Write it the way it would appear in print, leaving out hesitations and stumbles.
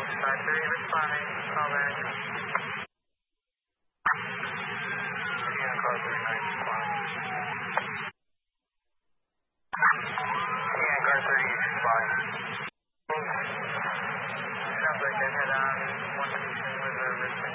530 responding, call back. Indiana car 39 responding. Indiana car 38 responding. Sounds like they had on one station with a